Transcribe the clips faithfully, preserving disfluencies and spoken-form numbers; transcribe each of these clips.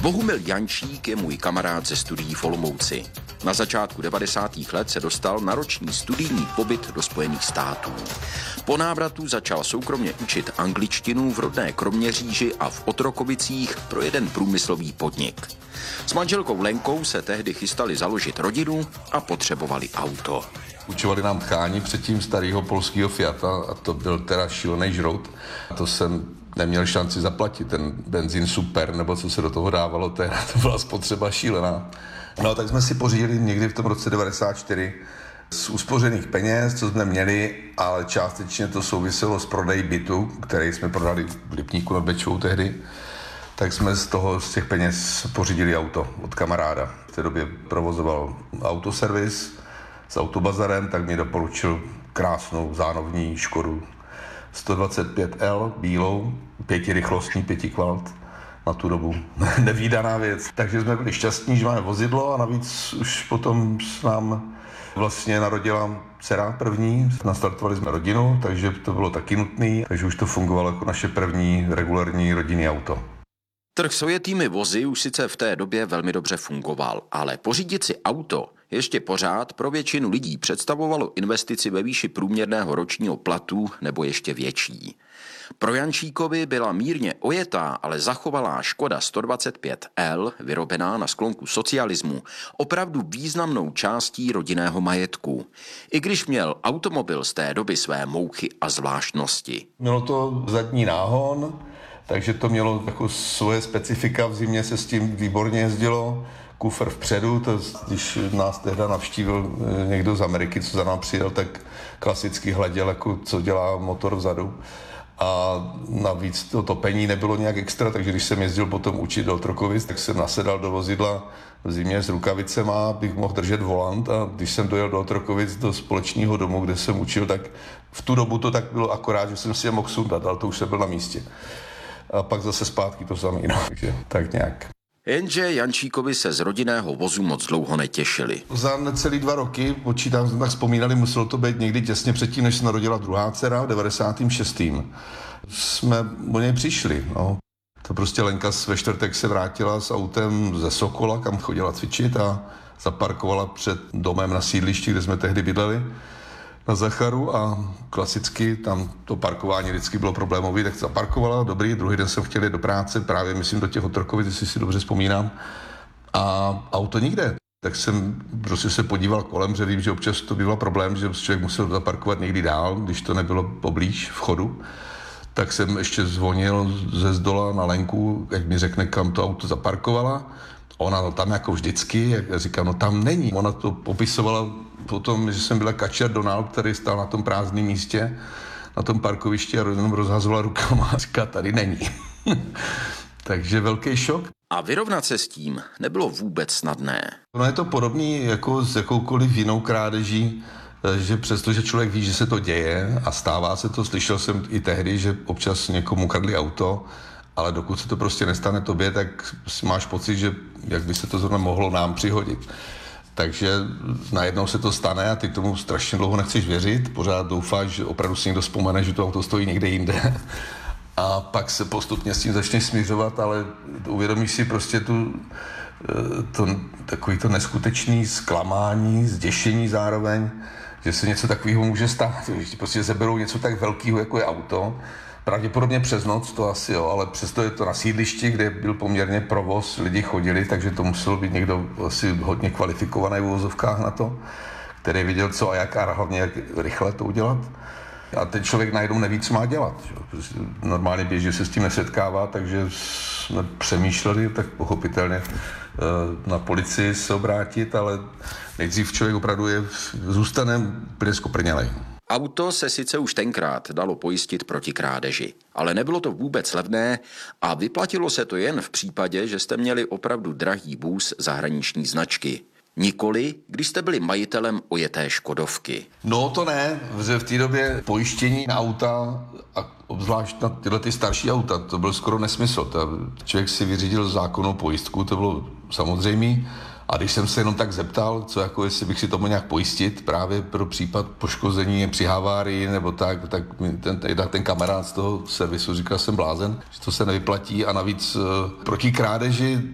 Bohumil Jančík je můj kamarád ze studií v Olomouci. Na začátku devadesátých let se dostal na roční studijní pobyt do Spojených států. Po návratu začal soukromně učit angličtinu v rodné Kroměříži a v Otrokovicích pro jeden průmyslový podnik. S manželkou Lenkou se tehdy chystali založit rodinu a potřebovali auto. Učovali nám tchání předtím starého polského Fiata a to byl teda šílený žrout. To jsem neměl šanci zaplatit, ten benzín super, nebo co se do toho dávalo, to byla spotřeba šílená. No tak jsme si pořídili někdy v tom roce devadesát čtyři z uspořených peněz, co jsme měli, ale částečně to souviselo s prodejí bytu, který jsme prodali v Lipníku nad Bečvou tehdy, tak jsme z toho, z těch peněz pořídili auto od kamaráda. V té době provozoval autoservis s autobazarem, tak mi doporučil krásnou zánovní Škodu sto dvacet pět L, bílou, pětirychlostní, pětikvalt, na tu dobu nevídaná věc. Takže jsme byli šťastní, že máme vozidlo a navíc už potom s nám vlastně narodila dcera první, nastartovali jsme rodinu, takže to bylo taky nutné, takže už to fungovalo jako naše první regulární rodinné auto. Trh s ojetými vozy už sice v té době velmi dobře fungoval, ale pořídit si auto ještě pořád pro většinu lidí představovalo investici ve výši průměrného ročního platu nebo ještě větší. Pro Jančíkovi byla mírně ojetá, ale zachovalá Škoda sto dvacet pět L, vyrobená na sklonku socialismu, opravdu významnou částí rodinného majetku. I když měl automobil z té doby své mouchy a zvláštnosti. Mělo to zadní náhon, takže to mělo jako svoje specifika, v zimě se s tím výborně jezdilo. Kufr vpředu, to, když nás tehda navštívil někdo z Ameriky, co za námi přijel, tak klasicky hleděl, jako co dělá motor vzadu. A navíc to topení nebylo nějak extra, takže když jsem jezdil potom učit do Otrokovic, tak jsem nasedal do vozidla v zimě s rukavicema, abych mohl držet volant, a když jsem dojel do Otrokovic, do společného domu, kde jsem učil, tak v tu dobu to tak bylo akorát, že jsem si je mohl sundat, ale to už jsem byl na místě. A pak zase zpátky to samé, no, takže tak nějak. Jenže Jančíkovi se z rodinného vozu moc dlouho netěšili. Za necelý dva roky, počítám, jsme tak vzpomínali, muselo to být někdy těsně předtím, než se narodila druhá dcera v devadesátém šestém jsme o něj přišli. No. To prostě Lenka ve čtvrtek se vrátila s autem ze Sokola, kam chodila cvičit, a zaparkovala před domem na sídlišti, kde jsme tehdy bydleli, na Zacharu, a klasicky tam to parkování vždycky bylo problémové, tak zaparkovala, dobrý, druhý den jsem chtěl jít do práce, právě myslím do těch Otrokovic, jestli si dobře vzpomínám, a auto nikde. Tak jsem prostě se podíval kolem, že vím, že občas to býval problém, že člověk musel zaparkovat někdy dál, když to nebylo poblíž vchodu. Tak jsem ještě zvonil ze zdola na Lenku, jak mi řekne, kam to auto zaparkovala. Ona no, tam jako vždycky, jak říkám, no tam není. Ona to popisovala potom, že jsem byla kačer Donald, který stál na tom prázdném místě, na tom parkovišti, a jenom rozhazovala rukama a říká, tady není. Takže velký šok. A vyrovnat se s tím nebylo vůbec snadné. No je to podobný jako s jakoukoliv jinou krádeží, že přestože člověk ví, že se to děje a stává se to, slyšel jsem i tehdy, že občas někomu kradli auto, ale dokud se to prostě nestane tobě, tak máš pocit, že jak by se to zrovna mohlo nám přihodit. Takže najednou se to stane a ty tomu strašně dlouho nechceš věřit, pořád doufáš, že opravdu si někdo vzpomene, že to auto stojí někde jinde. A pak se postupně s tím začneš směřovat, ale uvědomíš si prostě tu, to, takový to neskutečný zklamání, zděšení zároveň, že se něco takového může stát, že ti prostě zeberou něco tak velkého, jako je auto. Pravděpodobně přes noc to asi jo, ale přesto je to na sídlišti, kde byl poměrně provoz, lidi chodili, takže to muselo být někdo asi hodně kvalifikovaný v uvozovkách na to, který viděl co a jak a hlavně jak rychle to udělat. A ten člověk najednou neví, co má dělat. Že? Normálně běžně se s tím nesetkává, takže jsme přemýšleli, tak pochopitelně na policii se obrátit, ale nejdřív člověk opravdu je, zůstane úplně skoprnělej. Auto se sice už tenkrát dalo pojistit proti krádeži, ale nebylo to vůbec levné a vyplatilo se to jen v případě, že jste měli opravdu drahý vůz zahraniční značky. Nikoli, když jste byli majitelem ojeté Škodovky. No to ne, že v té době pojištění na auta, a obzvlášť na tyhle ty starší auta, to byl skoro nesmysl. Člověk si vyřídil zákonnou pojistku, to bylo samozřejmé. A když jsem se jenom tak zeptal, co jako jestli bych si to mohl nějak pojistit právě pro případ poškození při havárii nebo tak, tak ten, ten, ten kamarád z toho servisu říkal, jsem blázen, že to se nevyplatí, a navíc proti krádeži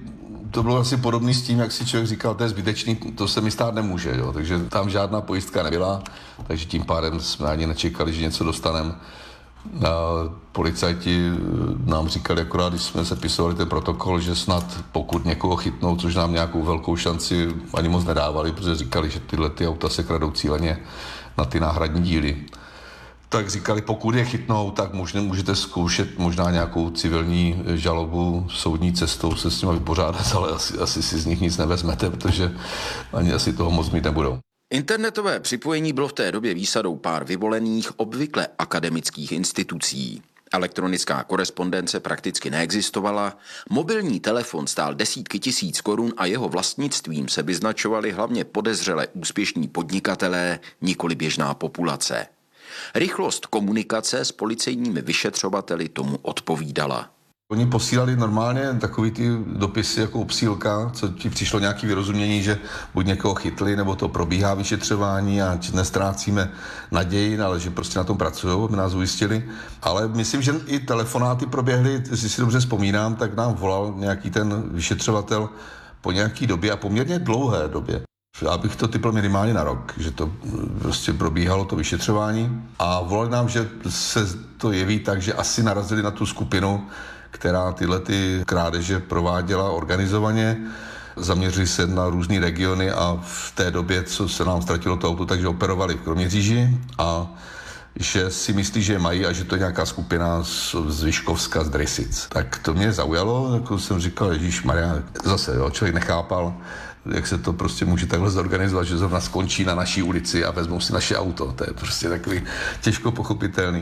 to bylo asi podobný s tím, jak si člověk říkal, to je zbytečný, to se mi stát nemůže, jo. Takže tam žádná pojistka nebyla, takže tím pádem jsme ani nečekali, že něco dostaneme. A policajti nám říkali akorát, když jsme sepisovali ten protokol, že snad pokud někoho chytnou, což nám nějakou velkou šanci ani moc nedávali, protože říkali, že tyhle ty auta se kradou cíleně na ty náhradní díly. Tak říkali, pokud je chytnou, tak možná můžete zkoušet možná nějakou civilní žalobu soudní cestou se s nimi vypořádat, ale asi, asi si z nich nic nevezmete, protože ani asi toho moc mít nebudou. Internetové připojení bylo v té době výsadou pár vyvolených, obvykle akademických institucí. Elektronická korespondence prakticky neexistovala, mobilní telefon stál desítky tisíc korun a jeho vlastnictvím se vyznačovali hlavně podezřele úspěšní podnikatelé, nikoli běžná populace. Rychlost komunikace s policejními vyšetřovateli tomu odpovídala. Oni posílali normálně takový ty dopisy jako obsílka, co ti přišlo nějaké vyrozumění, že buď někoho chytli, nebo to probíhá vyšetřování a nestrácíme naději, ale že prostě na tom pracují, aby nás ujistili. Ale myslím, že i telefonáty proběhly, jestli si dobře vzpomínám, tak nám volal nějaký ten vyšetřovatel po nějaký době a poměrně dlouhé době. Já bych to typl minimálně na rok, že to prostě probíhalo to vyšetřování a volali nám, že se to jeví tak, že asi narazili na tu skupinu, která tyhle ty krádeže prováděla organizovaně. Zaměřili se na různé regiony a v té době, co se nám ztratilo to auto, takže operovali v Kroměříži a že si myslí, že je mají a že to je nějaká skupina z, z Vyškovska, z Drysic. Tak to mě zaujalo, jako jsem říkal, ježíšmarja, zase jo, člověk nechápal, jak se to prostě může takhle zorganizovat, že zrovna skončí na naší ulici a vezmou si naše auto. To je prostě takový těžko pochopitelný.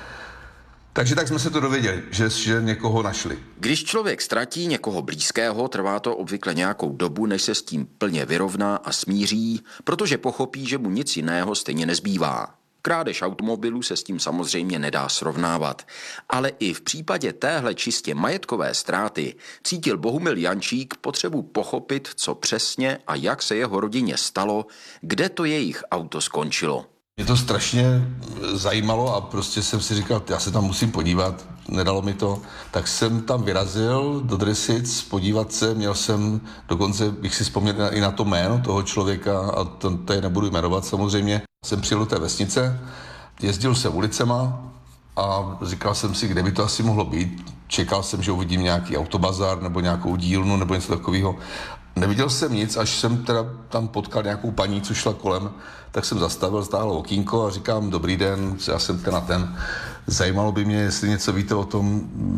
Takže tak jsme se to dověděli, že, že někoho našli. Když člověk ztratí někoho blízkého, trvá to obvykle nějakou dobu, než se s tím plně vyrovná a smíří, protože pochopí, že mu nic jiného stejně nezbývá. Krádež automobilu se s tím samozřejmě nedá srovnávat. Ale i v případě téhle čistě majetkové ztráty cítil Bohumil Jančík potřebu pochopit, co přesně a jak se jeho rodině stalo, kde to jejich auto skončilo. Mě to strašně zajímalo a prostě jsem si říkal, já se tam musím podívat, nedalo mi to. Tak jsem tam vyrazil do Drysic podívat se, měl jsem, dokonce bych si vzpomněl i na to jméno toho člověka a to tady nebudu jmenovat samozřejmě. Jsem přijel do té vesnice, jezdil jsem ulicema a říkal jsem si, kde by to asi mohlo být. Čekal jsem, že uvidím nějaký autobazár nebo nějakou dílnu nebo něco takového. Neviděl jsem nic, až jsem teda tam potkal nějakou paní, co šla kolem, tak jsem zastavil, stálo okýnko a říkám, dobrý den, já jsem ten a ten. Zajímalo by mě, jestli něco víte o tom,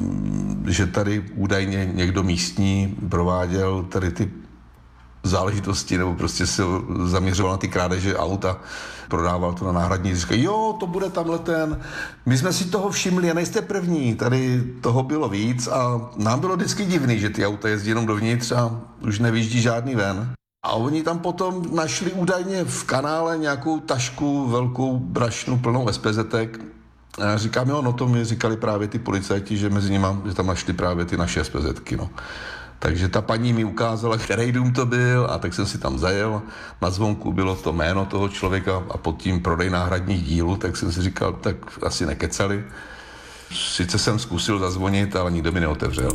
že tady údajně někdo místní prováděl tady ty záležitosti, nebo prostě se zaměřoval na ty krádeže auta, prodával to na náhradní. Říkal, jo, to bude tamhle ten. My jsme si toho všimli a nejste první. Tady toho bylo víc a nám bylo vždycky divný, že ty auta jezdí jenom dovnitř a už nevyjíždí žádný ven. A oni tam potom našli údajně v kanále nějakou tašku, velkou brašnu plnou es pé zetek. A já říkám, jo, no to mi říkali právě ty policajti, že mezi nimi, že tam našli právě ty naše es pé zetky, no. Takže ta paní mi ukázala, který dům to byl a tak jsem si tam zajel. Na zvonku bylo to jméno toho člověka a pod tím prodej náhradních dílů, tak jsem si říkal, tak asi nekecali. Sice jsem zkusil zazvonit, ale nikdo mi neotevřel.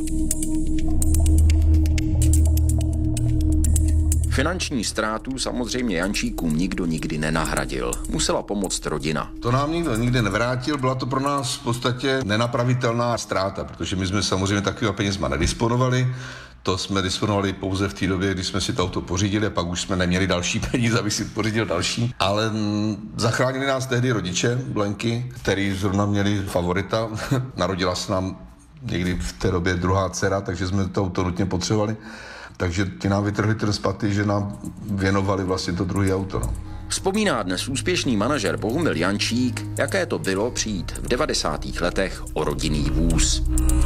Finanční ztrátu samozřejmě Jančíkům nikdo nikdy nenahradil. Musela pomoct rodina. To nám nikdo nikdy nevrátil, byla to pro nás v podstatě nenapravitelná ztráta, protože my jsme samozřejmě takovýma penězma nedisponovali. To jsme disponovali pouze v té době, kdy jsme si to auto pořídili a pak už jsme neměli další peníze, abych si pořídil další. Ale m, zachránili nás tehdy rodiče Blenky, který zrovna měli favorita. Narodila se nám někdy v té době druhá dcera, takže jsme to auto nutně potřebovali. Takže ti nám vytrhli trn z paty, že nám věnovali vlastně to druhé auto. No. Vzpomíná dnes úspěšný manažer Bohumil Jančík, jaké to bylo přijít v devadesátých letech o rodinný vůz.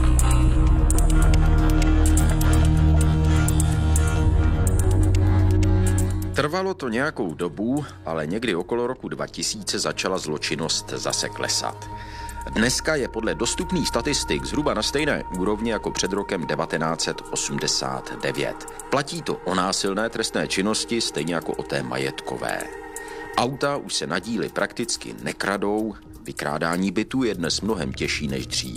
Trvalo to nějakou dobu, ale někdy okolo roku dva tisíce začala zločinnost zase klesat. Dneska je podle dostupných statistik zhruba na stejné úrovni jako před rokem devatenáct set osmdesát devět. Platí to o násilné trestné činnosti stejně jako o té majetkové. Auta už se na díly prakticky nekradou, vykrádání bytů je dnes mnohem těžší než dřív.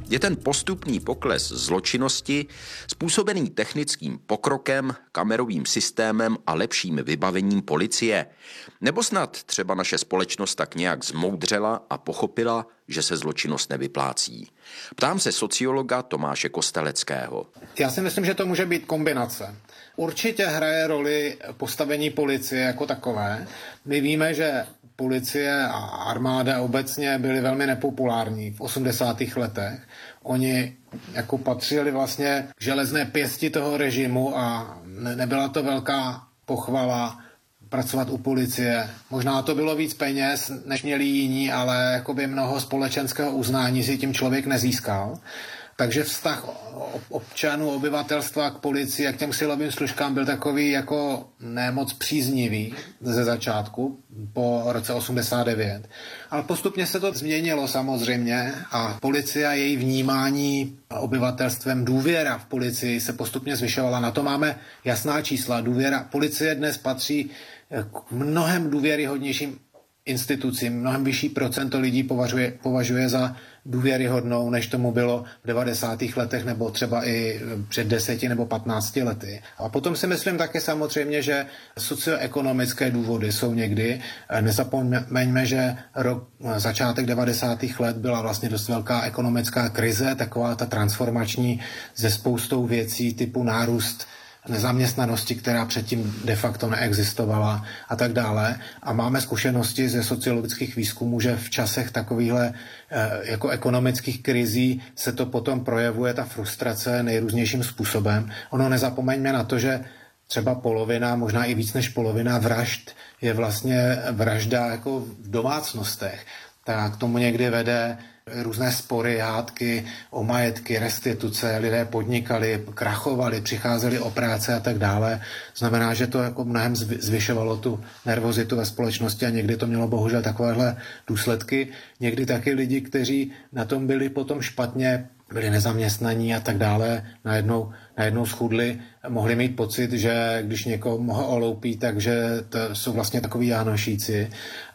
je ten postupný pokles zločinnosti způsobený technickým pokrokem, kamerovým systémem a lepším vybavením policie? Nebo snad třeba naše společnost tak nějak zmoudřela a pochopila, že se zločinnost nevyplácí? Ptám se sociologa Tomáše Kosteleckého. Já si myslím, že to může být kombinace. Určitě hraje roli postavení policie jako takové. My víme, že policie a armáda obecně byly velmi nepopulární v osmdesátých letech. Oni jako patřili vlastně k železné pěsti toho režimu a ne, nebyla to velká pochvala pracovat u policie. Možná to bylo víc peněz, než měli jiní, ale jakoby mnoho společenského uznání si tím člověk nezískal. Takže vztah občanů, obyvatelstva k policii a k těm silovým služkám byl takový jako nemoc příznivý ze začátku, po roce osmdesát devět. Ale postupně se to změnilo samozřejmě a policie a její vnímání obyvatelstvem, důvěra v policii se postupně zvyšovala. Na to máme jasná čísla. Důvěra policie dnes patří k mnohem důvěryhodnějším institucím. Mnohem vyšší procento lidí považuje, považuje za důvěryhodnou, než tomu bylo v devadesátých letech nebo třeba i před deseti nebo patnácti lety. A potom si myslím také samozřejmě, že socioekonomické důvody jsou někdy. Nezapomeňme, že rok, začátek devadesátých let byla vlastně dost velká ekonomická krize, taková ta transformační se spoustou věcí typu nárůst nezaměstnanosti, která předtím de facto neexistovala a tak dále. A máme zkušenosti ze sociologických výzkumů, že v časech takovýchhle jako ekonomických krizí se to potom projevuje, ta frustrace nejrůznějším způsobem. Ono nezapomeňme na to, že třeba polovina, možná i víc než polovina vražd je vlastně vražda jako v domácnostech. Tak k tomu někdy vede různé spory, hádky o majetky, restituce, lidé podnikali, krachovali, přicházeli o práce a tak dále. Znamená, že to jako mnohem zvyšovalo tu nervozitu ve společnosti a někdy to mělo bohužel takovéhle důsledky. Někdy taky lidi, kteří na tom byli potom špatně, byli nezaměstnaní a tak dále, najednou, najednou schudli, mohli mít pocit, že když někoho oloupí, takže to jsou vlastně takoví jánošíci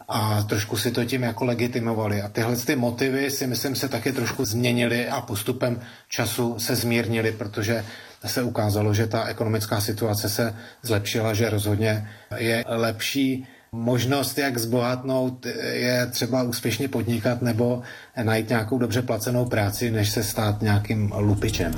a trošku si to tím jako legitimovali. A tyhle ty motivy si myslím se taky trošku změnily a postupem času se zmírnily, protože se ukázalo, že ta ekonomická situace se zlepšila, že rozhodně je lepší možnost, jak zbohatnout, je třeba úspěšně podnikat nebo najít nějakou dobře placenou práci, než se stát nějakým lupičem.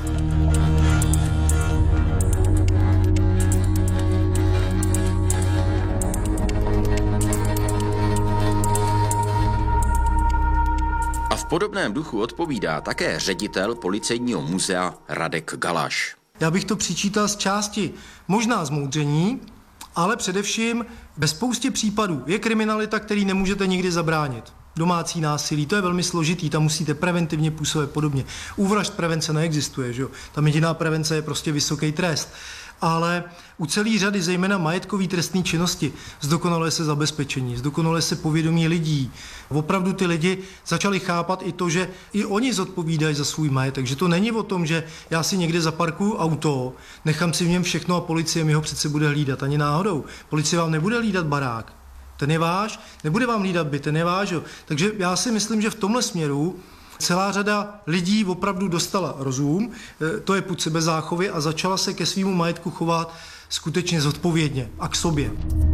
V podobném duchu odpovídá také ředitel Policejního muzea Radek Galaš. Já bych to přičítal z části možná zmoudření, ale především ve spoustě případů je kriminalita, který nemůžete nikdy zabránit. Domácí násilí, to je velmi složitý, tam musíte preventivně působit podobně. U vražd prevence neexistuje, že jo? Tam jediná prevence je prostě vysoký trest. Ale u celé řady, zejména majetkové trestné činnosti, zdokonaluje se zabezpečení, zdokonaluje se povědomí lidí. Opravdu ty lidi začali chápat i to, že i oni zodpovídají za svůj majetek, že to není o tom, že já si někde zaparkuju auto, nechám si v něm všechno a policie mi ho přece bude hlídat, ani náhodou. Policie vám nebude hlídat barák, ten je váš, nebude vám hlídat byt, ten je váš. Jo. Takže já si myslím, že v tomhle směru celá řada lidí opravdu dostala rozum, to je pud sebezáchovy a začala se ke svému majetku chovat skutečně zodpovědně a k sobě.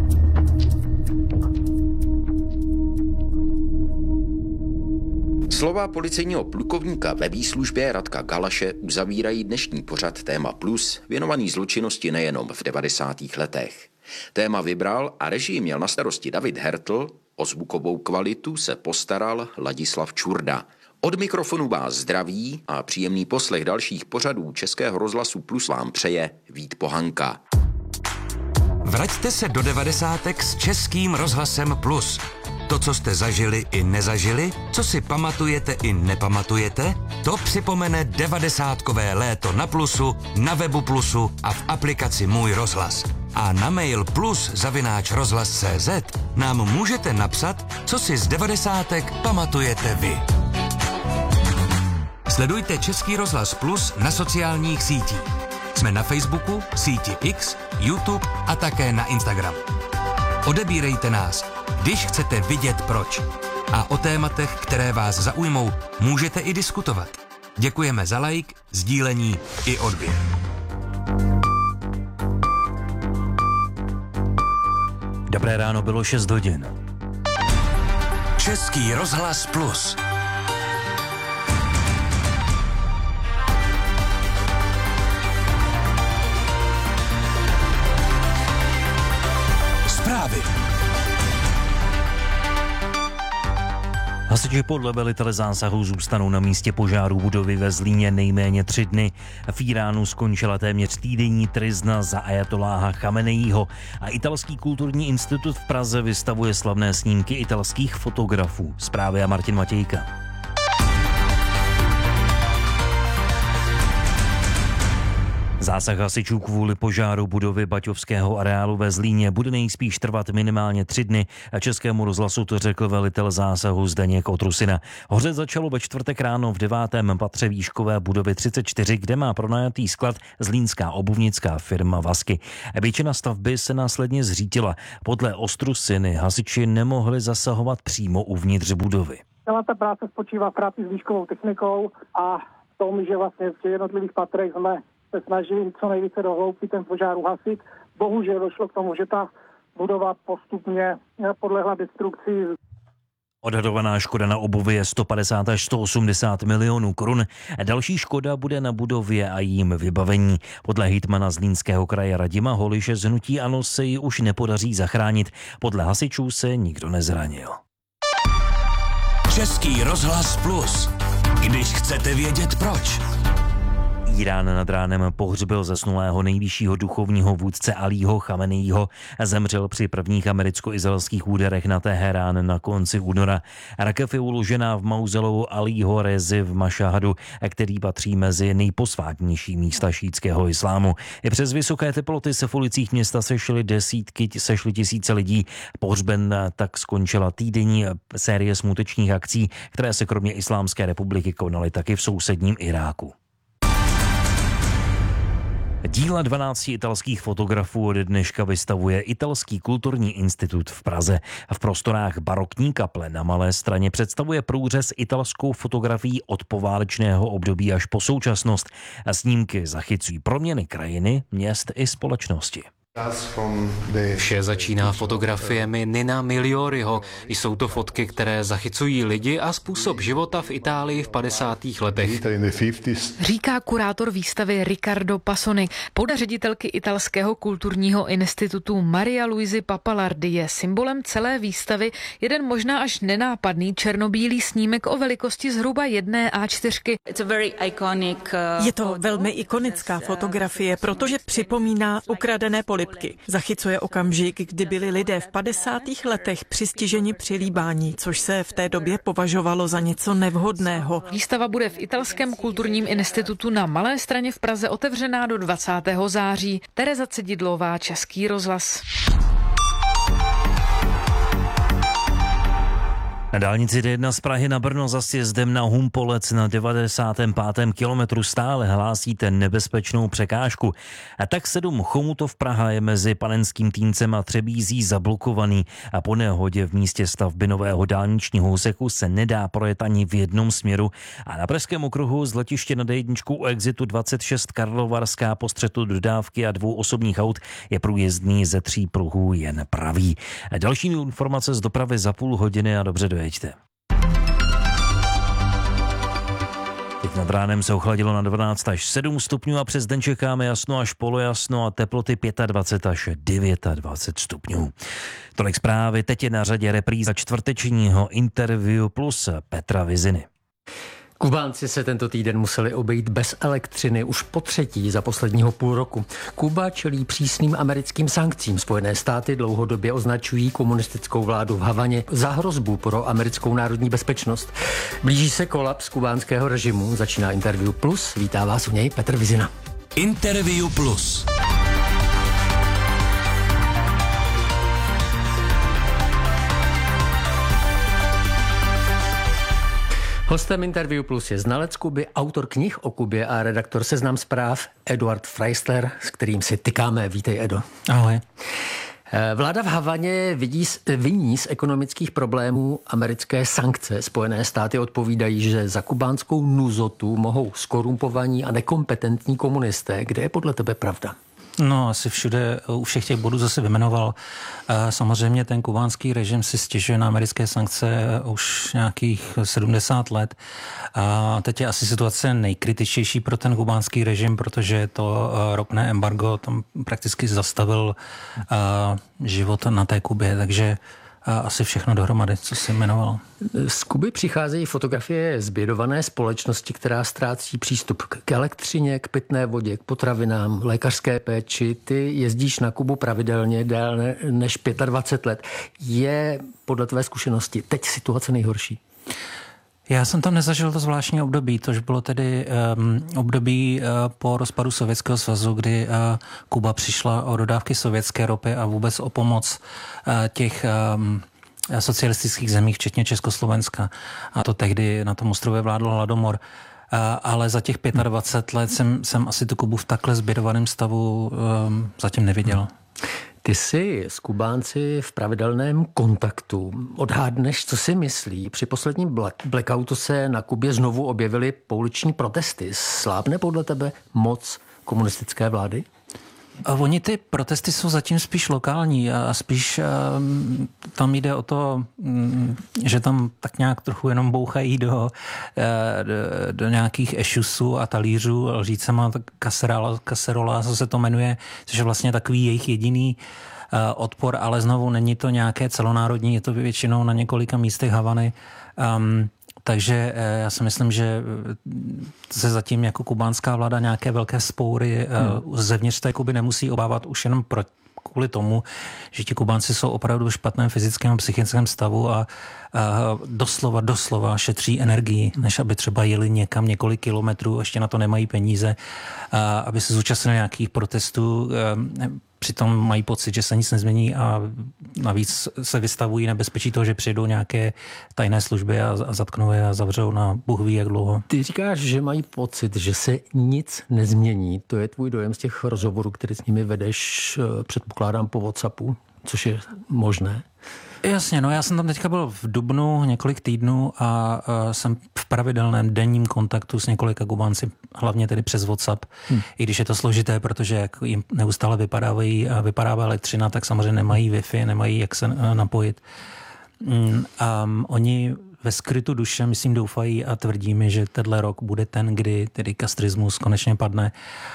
Slova policejního plukovníka ve výslužbě Radka Galaše uzavírají dnešní pořad Téma Plus, věnovaný zločinnosti nejenom v devadesátých letech. Téma vybral a režii měl na starosti David Hertl, o zvukovou kvalitu se postaral Ladislav Čurda. Od mikrofonu vás zdraví a příjemný poslech dalších pořadů Českého rozhlasu Plus vám přeje Vít Pohanka. Vraťte se do devadesátek s Českým rozhlasem Plus. To, co jste zažili i nezažili, co si pamatujete i nepamatujete, to připomene devadesátkové léto na Plusu, na webu Plusu a v aplikaci Můj rozhlas. A na mail plus zavináč rozhlas tečka cé zet nám můžete napsat, co si z devadesátek pamatujete vy. Sledujte Český rozhlas Plus na sociálních sítích. Jsme na Facebooku, síti X, YouTube a také na Instagramu. Odebírejte nás, když chcete vidět proč. A o tématech, které vás zaujmou, můžete i diskutovat. Děkujeme za like, sdílení i odběr. Dobré ráno, bylo šest hodin. Český rozhlas Plus. Zprávy. Hasiči podle velitele zásahu zůstanou na místě požáru budovy ve Zlíně nejméně tři dny. V Iránu skončila téměř týdenní tryzna za ajatoláha Chameneího a Italský kulturní institut v Praze vystavuje slavné snímky italských fotografů. Zprávy a Martin Matějka. Zásah hasičů kvůli požáru budovy Baťovského areálu ve Zlíně bude nejspíš trvat minimálně tři dny a Českému rozhlasu to řekl velitel zásahu Zdeněk Otrusina. Hořet začalo ve čtvrtek ráno v devátém patře výškové budovy třicet čtyři, kde má pronajatý sklad zlínská obuvnická firma Vasky. Většina stavby se následně zřítila. Podle Otrusiny hasiči nemohli zasahovat přímo uvnitř budovy. Celá ta práce spočívá v práci s výškovou technikou a v tom, že vlastně v těch jednotlivých patrech jsme se snažili co nejvíce do hloubky ten požár uhasit. Bohužel došlo k tomu, že ta budova postupně podlehla destrukci. Odhadovaná škoda na obuvi je sto padesát až sto osmdesát milionů korun. Další škoda bude na budově a jím vybavení. Podle hejtmana Zlínského kraje Radima Holiše z hnutí ANO se ji už nepodaří zachránit. Podle hasičů se nikdo nezranil. Český rozhlas Plus. Když chcete vědět proč. Irán nad ránem pohřbil zesnulého nejvyššího duchovního vůdce Alího Chameneího. Zemřel při prvních americko-izraelských úderech na Teherán na konci února. Rakev je uložená v mauzoleu Alího Rezy v Mašahadu, který patří mezi nejposvátnější místa šítského islámu. I přes vysoké teploty se v ulicích města sešly desítky, sešly tisíce lidí. Pohřben tak skončila týdenní série smutečních akcí, které se kromě Islámské republiky konaly taky v sousedním Iráku. Díla dvanácti italských fotografů od dneška vystavuje Italský kulturní institut v Praze. V prostorách barokní kaple na Malé Straně představuje průřez italskou fotografií od poválečného období až po současnost. A snímky zachycují proměny krajiny, měst i společnosti. Vše začíná fotografiemi Nina Miglioriho. Jsou to fotky, které zachycují lidi a způsob života v Itálii v padesátých letech. Říká kurátor výstavy Riccardo Passoni. Podle ředitelky Italského kulturního institutu Maria Luisi Papalardi je symbolem celé výstavy jeden možná až nenápadný černobílý snímek o velikosti zhruba jedné á čtyři. Je to velmi ikonická fotografie, protože připomíná ukradené polibky. Zachycuje okamžik, kdy byli lidé v padesátých letech přistiženi při líbání, což se v té době považovalo za něco nevhodného. Výstava bude v Italském kulturním institutu na Malé Straně v Praze otevřená do dvacátého září. Tereza Cedidlová, Český rozhlas. Na dálnici D jedna z Prahy na Brno za sjezdem na Humpolec na devadesátém pátém kilometru stále hlásíte nebezpečnou překážku. A tak sedm Chomutov Praha je mezi Panenským Týncem a Třebízí zablokovaný a po nehodě v místě stavby nového dálničního úseku se nedá projet ani v jednom směru. A na Pražském okruhu z letiště na D jedna u exitu dvacet šest Karlovarská po střetu dodávky a dvou osobních aut je průjezdný ze tří pruhů jen pravý. A další informace z dopravy za půl hodiny a dobře dojeďte. Teď nad ránem se ochladilo na dvanáct až sedm stupňů a přes den čekáme jasno až polojasno a teploty dvacet pět až dvacet devět stupňů. Tolik zprávy, teď je na řadě repríza čtvrtečního Interview plus Petra Viziny. Kubánci se tento týden museli obejít bez elektřiny už po třetí za posledního půl roku. Kuba čelí přísným americkým sankcím. Spojené státy dlouhodobě označují komunistickou vládu v Havaně za hrozbu pro americkou národní bezpečnost. Blíží se kolaps kubánského režimu. Začíná Interview plus. Vítá vás u něj Petr Vizina. Interview plus. Hostem Interview Plus je znalec Kuby, autor knih o Kubě a redaktor Seznam zpráv Eduard Freistler, s kterým si tykáme. Vítej, Edo. Ahoj. Vláda v Havaně vidí, viní z ekonomických problémů americké sankce. Spojené státy odpovídají, že za kubánskou nuzotu mohou skorumpovaní a nekompetentní komunisté. Kde je podle tebe pravda? No, asi všude, u všech těch bodů zase vymenoval. Samozřejmě ten kubánský režim si stěžuje na americké sankce už nějakých sedmdesát let. A teď je asi situace nejkritičtější pro ten kubánský režim, protože to ropné embargo tam prakticky zastavil život na té Kubě, takže a asi všechno dohromady, co jsi jmenoval. Z Kuby přicházejí fotografie zbědované společnosti, která ztrácí přístup k elektřině, k pitné vodě, k potravinám, lékařské péči. Ty jezdíš na Kubu pravidelně déle než dvacet pět let. Je podle tvé zkušenosti teď situace nejhorší? Já jsem tam nezažil to zvláštní období, tož bylo tedy um, období uh, po rozpadu Sovětského svazu, kdy uh, Kuba přišla o dodávky sovětské ropy a vůbec o pomoc uh, těch um, socialistických zemí, včetně Československa. A to tehdy na tom ostrově vládl hladomor. Uh, ale za těch dvacet pět let jsem, jsem asi tu Kubu v takhle zbědovaném stavu um, zatím neviděl. Ty jsi s Kubánci v pravidelném kontaktu. Odhádneš, co si myslí? Při posledním blackoutu se na Kubě znovu objevily pouliční protesty. Slábne podle tebe moc komunistické vlády? A oni ty protesty jsou zatím spíš lokální a spíš um, tam jde o to, um, že tam tak nějak trochu jenom bouchají do, uh, do, do nějakých ešusů a talířů, lžícema, kaserola, kaserola, co se to jmenuje, což je vlastně takový jejich jediný uh, odpor, ale znovu není to nějaké celonárodní, je to většinou na několika místech Havany. Um, Takže já si myslím, že se zatím jako kubánská vláda nějaké velké spoury hmm. zevnitř té Kuby nemusí obávat už jenom pro, kvůli tomu, že ti Kubánci jsou opravdu v špatném fyzickém a psychickém stavu a, a doslova, doslova šetří energii, než aby třeba jeli někam několik kilometrů, ještě na to nemají peníze, a aby se zúčastnili nějakých protestů. Přitom mají pocit, že se nic nezmění a navíc se vystavují nebezpečí toho, že přijdou nějaké tajné služby a, a zatknou je a zavřou na Bůh ví jak dlouho. Ty říkáš, že mají pocit, že se nic nezmění. To je tvůj dojem z těch rozhovorů, které s nimi vedeš, předpokládám, po WhatsAppu, což je možné. Jasně, no já jsem tam teďka byl v dubnu několik týdnů a uh, jsem v pravidelném denním kontaktu s několika Kubánci, hlavně tedy přes WhatsApp, hmm. i když je to složité, protože jak jim neustále vypadávají, vypadává elektřina, tak samozřejmě nemají Wi-Fi, nemají jak se uh, napojit. Um, um, oni ve skrytu duše, myslím, doufají a tvrdí mi, že tenhle rok bude ten, kdy tedy kastrismus konečně padne.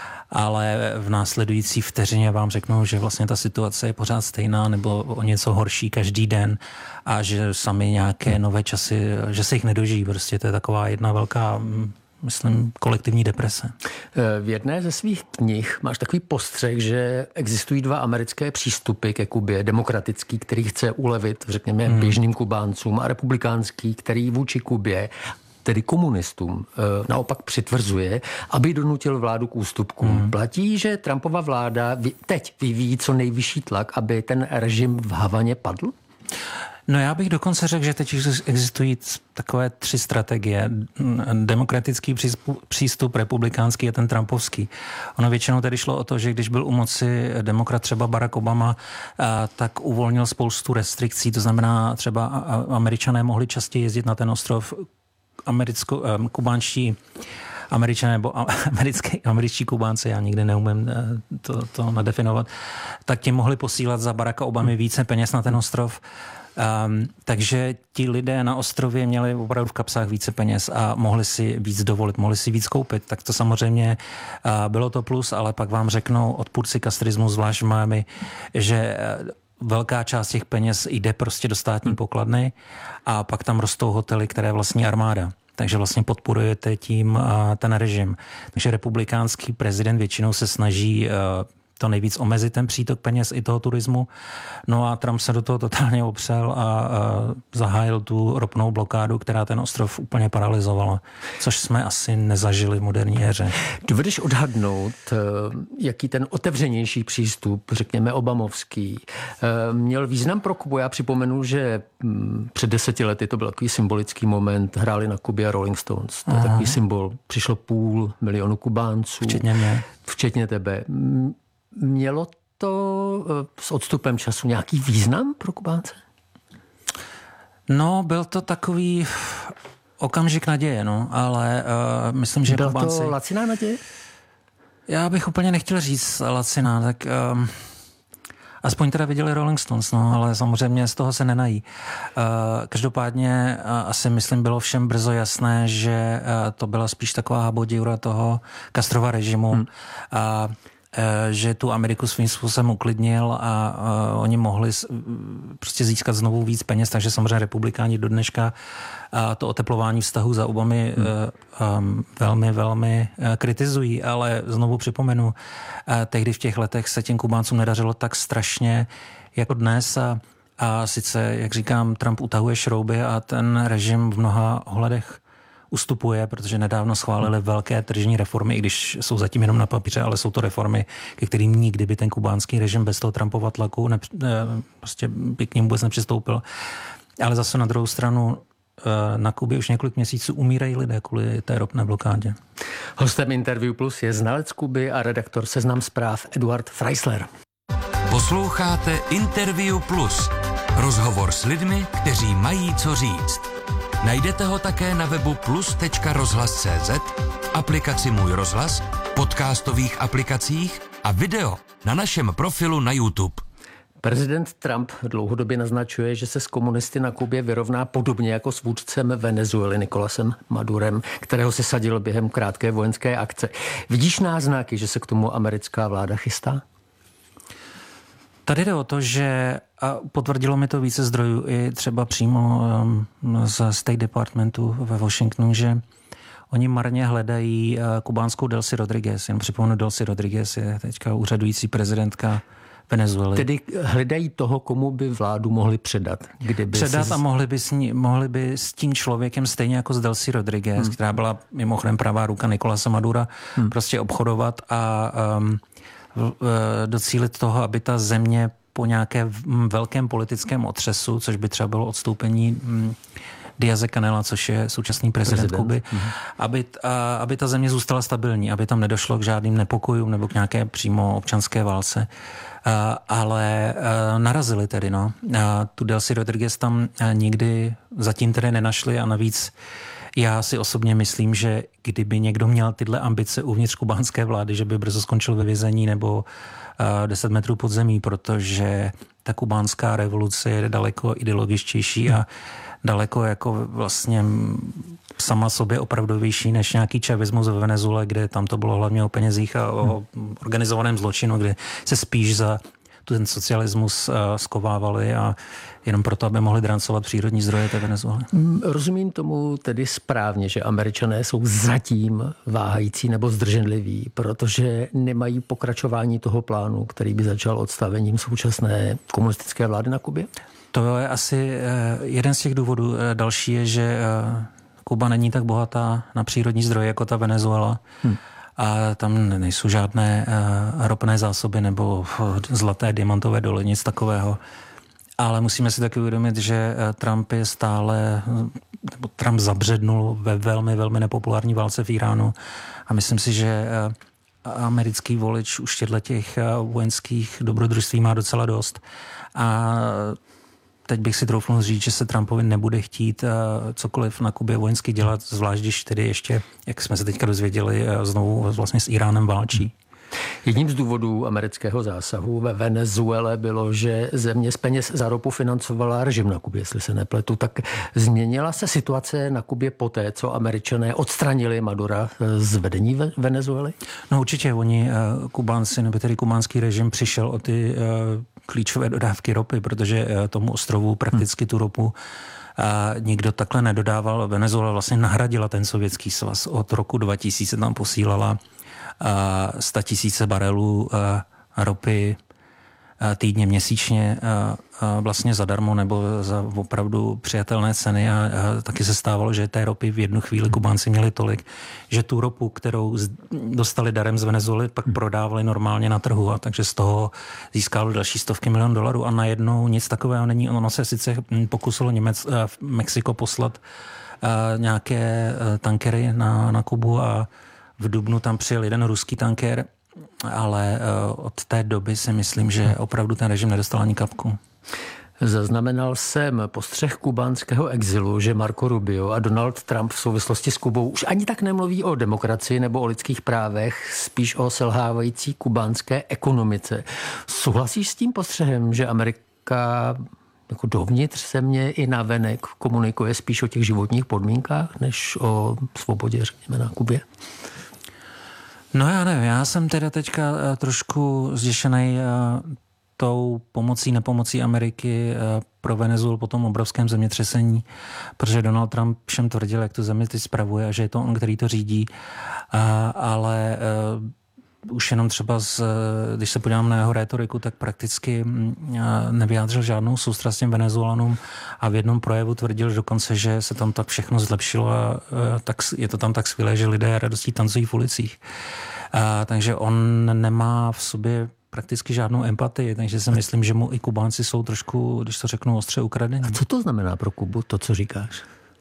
Ale v následující vteřině vám řeknou, že vlastně ta situace je pořád stejná nebo o něco horší každý den a že sami nějaké nové časy, že se jich nedožijí. Prostě to je taková jedna velká, myslím, kolektivní deprese. V jedné ze svých knih máš takový postřeh, že existují dva americké přístupy ke Kubě. Demokratický, který chce ulevit, řekněme, hmm. běžným Kubáncům, a republikánský, který vůči Kubě, tedy komunistům, naopak přitvrzuje, aby donutil vládu k ústupkům. Hmm. Platí, že Trumpova vláda teď vyvíjí co nejvyšší tlak, aby ten režim v Havaně padl? No já bych dokonce řekl, že teď existují takové tři strategie. Demokratický přístup, republikánský a ten trumpovský. Ono většinou tedy šlo o to, že když byl u moci demokrat třeba Barack Obama, tak uvolnil spoustu restrikcí, to znamená třeba Američané mohli častěji jezdit na ten ostrov, americko, kubánští Američané nebo americké, američtí Kubánci, já nikdy neumím to, to nadefinovat, tak ti mohli posílat za Baracka Obamy více peněz na ten ostrov. Um, takže ti lidé na ostrově měli opravdu v kapsách více peněz a mohli si víc dovolit, mohli si víc koupit. Tak to samozřejmě uh, bylo to plus, ale pak vám řeknou odpůrci kastrismu, zvlášť v Miami, že uh, velká část těch peněz jde prostě do státní pokladny a pak tam rostou hotely, které vlastní armáda. Takže vlastně podporujete tím uh, ten režim. Takže republikánský prezident většinou se snaží uh, to nejvíc omezit ten přítok peněz i toho turismu. No a Trump se do toho totálně opřel a, a zahájil tu ropnou blokádu, která ten ostrov úplně paralyzovala, což jsme asi nezažili v moderní éře. Dovedeš odhadnout, jaký ten otevřenější přístup, řekněme obamovský, měl význam pro Kubu? Já připomenu, že před deseti lety to byl takový symbolický moment, hráli na Kubě Rolling Stones. To je Aha. takový symbol. Přišlo půl milionu Kubánců. Včetně mě. Včetně tebe. Mělo to s odstupem času nějaký význam pro Kubánce? No, byl to takový okamžik naděje, no, ale uh, myslím, že Byla Kubánci... to laciná naděje? Já bych úplně nechtěl říct laciná, tak um, aspoň teda viděli Rolling Stones, no, ale samozřejmě z toho se nenají. Uh, každopádně uh, asi myslím bylo všem brzo jasné, že uh, to byla spíš taková habodiura toho Castrova režimu hmm. a že tu Ameriku svým způsobem uklidnil a uh, oni mohli s, prostě získat znovu víc peněz, takže samozřejmě republikáni do dneška a to oteplování vztahu za Obamy hmm. uh, um, velmi, velmi uh, kritizují, ale znovu připomenu, uh, tehdy v těch letech se těm Kubáncům nedařilo tak strašně jako dnes a, a sice, jak říkám, Trump utahuje šrouby a ten režim v mnoha ohledech ustupuje, protože nedávno schválili velké tržní reformy, i když jsou zatím jenom na papíře, ale jsou to reformy, ke kterým nikdy by ten kubánský režim bez toho Trumpova tlaku ne, prostě by k ním vůbec nepřistoupil. Ale zase na druhou stranu na Kubě už několik měsíců umírají lidé kvůli té ropné blokádě. Hostem Interview Plus je znalec Kuby a redaktor Seznam zpráv Eduard Freisler. Posloucháte Interview Plus. Rozhovor s lidmi, kteří mají co říct. Najdete ho také na webu plus tečka rozhlas tečka cé zet, aplikaci Můj rozhlas, podcastových aplikacích a video na našem profilu na YouTube. Prezident Trump dlouhodobě naznačuje, že se s komunisty na Kubě vyrovná podobně jako s vůdcem Venezuely Nicolasem Madurem, kterého se sadil během krátké vojenské akce. Vidíš náznaky, že se k tomu americká vláda chystá? Tady jde o to, že a potvrdilo mi to více zdrojů i třeba přímo um, z State Departmentu ve Washingtonu, že oni marně hledají uh, kubánskou Delcy Rodriguez. Jen připomenu, Delcy Rodriguez je teďka úřadující prezidentka Venezuely. Tedy hledají toho, komu by vládu mohli předat. Kdyby předat si... a mohli by, s ní, mohli by s tím člověkem stejně jako s Delcy Rodriguez, hmm. která byla mimochodem pravá ruka Nicolasa Madura, hmm. prostě obchodovat a um, docílit toho, aby ta země po nějaké velkém politickém otřesu, což by třeba bylo odstoupení Díaz-Canela, což je současný prezident, prezident. Kuby, mm-hmm. aby, a, aby ta země zůstala stabilní, aby tam nedošlo k žádným nepokojům nebo k nějaké přímo občanské válce. A, ale a, narazili tedy, no. A tu Delcy Rodriguez tam nikdy zatím tedy nenašli a navíc já si osobně myslím, že kdyby někdo měl tyhle ambice uvnitř kubánské vlády, že by brzo skončil ve vězení nebo uh, deset metrů pod zemí, protože ta kubánská revoluce je daleko ideologičtější a daleko jako vlastně sama sobě opravdovější než nějaký čavismus ve Venezuele, kde tam to bylo hlavně o penězích a o organizovaném zločinu, kde se spíš za ten socialismus uh, skovávali a jenom proto, aby mohli drancovat přírodní zdroje té Venezuely. Rozumím tomu tedy správně, že Američané jsou zatím váhající nebo zdrženliví, protože nemají pokračování toho plánu, který by začal odstavením současné komunistické vlády na Kubě? To je asi uh, jeden z těch důvodů. Uh, další je, že uh, Kuba není tak bohatá na přírodní zdroje jako ta Venezuela. Hmm. A tam nejsou žádné uh, ropné zásoby nebo uh, zlaté diamantové doly, nic takového. Ale musíme si taky uvědomit, že uh, Trump je stále, nebo Trump zabřednul ve velmi, velmi nepopulární válce v Iránu. A myslím si, že uh, americký volič už těchto těch uh, vojenských dobrodružství má docela dost. A teď bych si troufnul říct, že se Trumpovi nebude chtít uh, cokoliv na Kubě vojensky dělat, zvlášť když tedy ještě, jak jsme se teďka dozvěděli, uh, znovu vlastně s Iránem válčí. Jedním z důvodů amerického zásahu ve Venezuele bylo, že země z peněz za ropu financovala režim na Kubě, jestli se nepletu. Tak změnila se situace na Kubě poté, co Američané odstranili Madura z vedení Venezuely? No určitě, oni uh, Kubánci, nebo tedy kubánský režim přišel o ty uh, klíčové dodávky ropy, protože uh, tomu ostrovu prakticky tu ropu a nikdo takhle nedodával. Venezuela vlastně nahradila ten Sovětský svaz. Od roku dva tisíce tam posílala sta tisíce barelů ropy týdně, měsíčně vlastně zadarmo nebo za opravdu přijatelné ceny a taky se stávalo, že té ropy v jednu chvíli Kubánci měli tolik, že tu ropu, kterou dostali darem z Venezuely, pak prodávali normálně na trhu a takže z toho získalo další stovky milion dolarů a najednou nic takového není. Ono se sice pokusilo Němec, Mexiko poslat nějaké tankery na, na Kubu a v dubnu tam přijel jeden ruský tanker ale od té doby si myslím, že opravdu ten režim nedostal ani kapku. Zaznamenal jsem postřeh kubánského exilu, že Marco Rubio a Donald Trump v souvislosti s Kubou už ani tak nemluví o demokracii nebo o lidských právech, spíš o selhávající kubánské ekonomice. Souhlasíš s tím postřehem, že Amerika jako dovnitř země i navenek komunikuje spíš o těch životních podmínkách, než o svobodě, řekněme, na Kubě? No já nevím, já jsem teda teďka trošku zděšenej tou pomocí, nepomocí Ameriky pro Venezuelu po tom obrovském zemětřesení, protože Donald Trump všem tvrdil, jak tu zemi teď spravuje a že je to on, který to řídí, a, ale uh, už jenom třeba, z, když se podívám na jeho rétoriku, tak prakticky uh, nevyjádřil žádnou soustrast těm Venezuelanům a v jednom projevu tvrdil dokonce, že se tam tak všechno zlepšilo a uh, tak, je to tam tak skvělé, že lidé radostí tancují v ulicích. Uh, takže on nemá v sobě prakticky žádnou empatii, takže si myslím, že mu i Kubánci jsou trošku, když to řeknu, ostře ukradení. A co to znamená pro Kubu, to, co říkáš?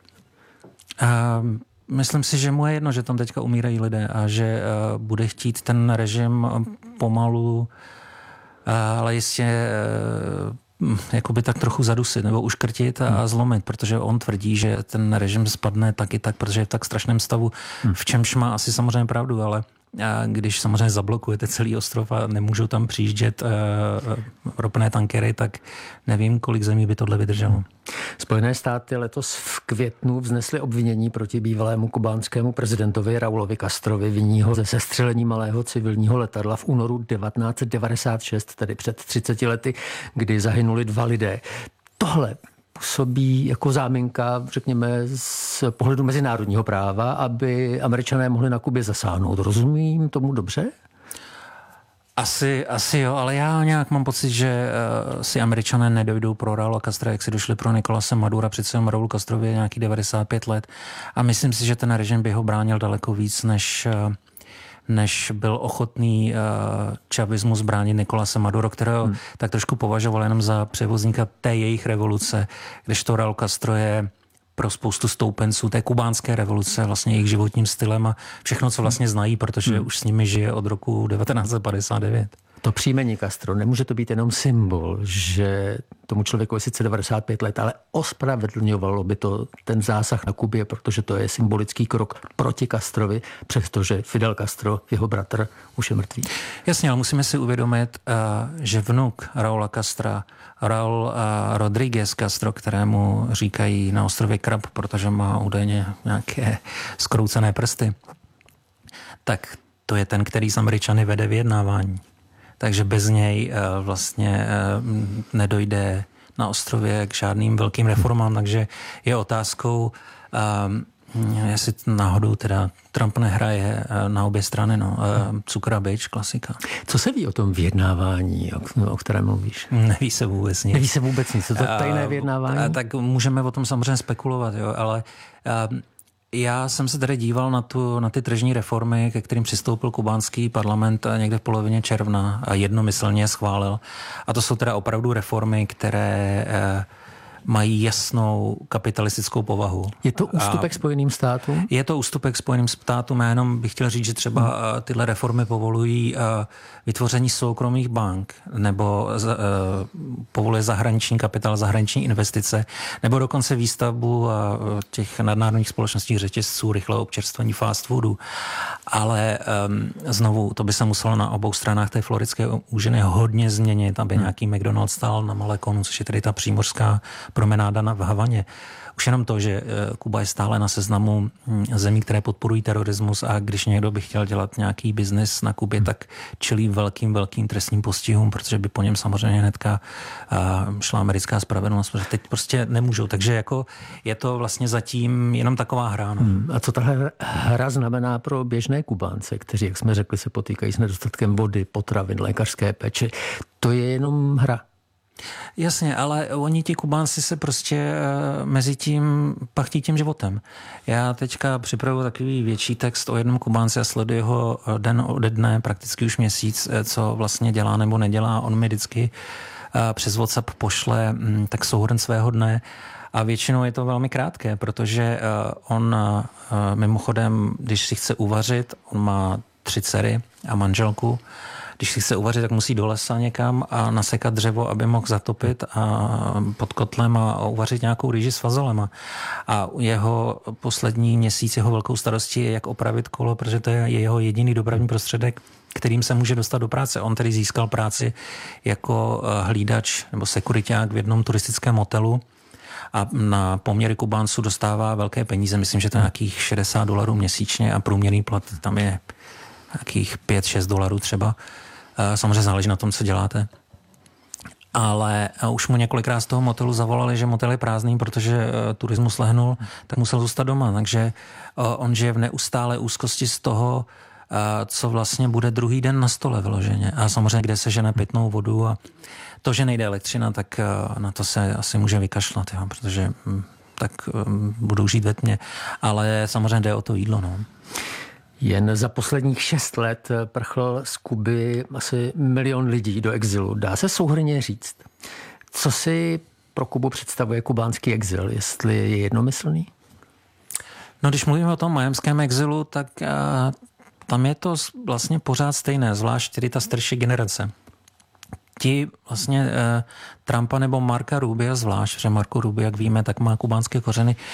A myslím si, že mu je jedno, že tam teďka umírají lidé a že uh, bude chtít ten režim pomalu, uh, ale jistě uh, jakoby tak trochu zadusit nebo uškrtit a, hmm. a zlomit, protože on tvrdí, že ten režim spadne taky tak, protože je v tak strašném stavu, hmm. v čemž má asi samozřejmě pravdu, ale a když samozřejmě zablokujete celý ostrov a nemůžou tam přijíždět uh, ropné tankery, tak nevím, kolik zemí by tohle vydrželo. Spojené státy letos v květnu vznesly obvinění proti bývalému kubánskému prezidentovi Raulovi Castrovi, vinního ze sestřelení malého civilního letadla v únoru devatenáct set devadesát šest, tedy před třiceti lety, kdy zahynuli dva lidé. Tohle působí jako záminka, řekněme, z pohledu mezinárodního práva, aby Američané mohli na Kubě zasáhnout. Rozumím tomu dobře? Asi, asi jo, ale já nějak mám pocit, že uh, si Američané nedojdou pro Raula Castra, jak si došli pro Nicolase Madura, přece jenom Raul Castrovi je nějaký devadesát pět let a myslím si, že ten režim by ho bránil daleko víc, než uh, než byl ochotný uh, čavismus bránit Nicolase Maduro, kterého hmm. tak trošku považoval jenom za převozníka té jejich revoluce, kdežto Raul Castro je pro spoustu stoupenců té kubánské revoluce vlastně jejich životním stylem a všechno, co vlastně znají, protože hmm. už s nimi žije od roku devatenáct set padesát devět. To příjmení Castro, nemůže to být jenom symbol, že tomu člověku je sice devadesát pět let, ale ospravedlňovalo by to ten zásah na Kubě, protože to je symbolický krok proti Castrovi, přestože Fidel Castro, jeho bratr, už je mrtvý. Jasně, ale musíme si uvědomit, že vnuk Raula Castra, Raul Rodríguez Castro, kterému říkají na ostrově Krab, protože má údajně nějaké skroucené prsty, tak to je ten, který s Američany vede vyjednávání. Takže bez něj vlastně nedojde na ostrově k žádným velkým reformám, takže je otázkou, jestli náhodou teda Trump nehraje na obě strany, no, cukr a bič, klasika. Co se ví o tom vyjednávání, o kterém mluvíš? Neví se vůbec nic. Neví se vůbec nic, co to tajné vyjednávání? A, tak můžeme o tom samozřejmě spekulovat, jo, ale já jsem se tady díval na, tu, na ty tržní reformy, ke kterým přistoupil kubánský parlament někde v polovině června a jednomyslně je schválil. A to jsou teda opravdu reformy, které eh, mají jasnou kapitalistickou povahu. Je to ústupek a Spojeným státům? Je to ústupek Spojeným státům. Já jenom bych chtěl říct, že třeba hmm. tyhle reformy povolují vytvoření soukromých bank nebo povoluje zahraniční kapitál, zahraniční investice, nebo dokonce výstavbu těch nadnárodních společností řetězců, rychlého občerstvení fast foodu. Ale znovu, to by se muselo na obou stranách té floridské úžiny hodně změnit, aby hmm. nějaký McDonald's stál na Malekonu, což je tedy ta přímořská promenáda v Havaně. Už jenom to, že Kuba je stále na seznamu zemí, které podporují terorismus a když někdo by chtěl dělat nějaký biznis na Kubě, tak čelí velkým, velkým trestním postihům, protože by po něm samozřejmě hnedka šla americká spravedlnost, protože teď prostě nemůžou. Takže jako je to vlastně zatím jenom taková hra. No. Hmm. A co ta hra znamená pro běžné Kubánce, kteří, jak jsme řekli, se potýkají s nedostatkem vody, potravin, lékařské péče? To je jenom hra. Jasně, ale oni ti Kubánci se prostě uh, mezi tím pachtí tím životem. Já teďka připravuji takový větší text o jednom Kubánci a sleduji ho den ode dne, prakticky už měsíc, co vlastně dělá nebo nedělá. On mi vždycky uh, přes WhatsApp pošle um, tak souhrn svého dne a většinou je to velmi krátké, protože uh, on uh, mimochodem, když si chce uvařit, on má tři dcery a manželku. Když si chce uvařit, tak musí do lesa někam a nasekat dřevo, aby mohl zatopit a pod kotlem a uvařit nějakou rýži s fazolema. A jeho poslední měsíc, jeho velkou starostí je, jak opravit kolo, protože to je jeho jediný dopravní prostředek, kterým se může dostat do práce. On tedy získal práci jako hlídač nebo sekuriťák v jednom turistickém hotelu a na poměry Kubánců dostává velké peníze. Myslím, že to je nějakých šedesát dolarů měsíčně a průměrný plat tam je nějakých pět šest dolarů třeba. Samozřejmě záleží na tom, co děláte. Ale už mu několikrát z toho motelu zavolali, že motel je prázdný, protože turismus lehnul, tak musel zůstat doma. Takže on žije v neustále úzkosti z toho, co vlastně bude druhý den na stole vyloženě. A samozřejmě, kde se žene pitnou vodu a to, že nejde elektřina, tak na to se asi může vykašlat, jo, protože tak budou žít ve tmě. Ale samozřejmě jde o to jídlo, no. Jen za posledních šest let prchl z Kuby asi milion lidí do exilu. Dá se souhrnně říct, co si pro Kubu představuje kubánský exil, jestli je jednomyslný? No, když mluvíme o tom majamském exilu, tak uh, tam je to vlastně pořád stejné, zvlášť tedy ta starší generace. Ti vlastně uh, Trumpa nebo Marka Rubia zvlášť, že Marco Rubio, jak víme, tak má kubánské kořeny,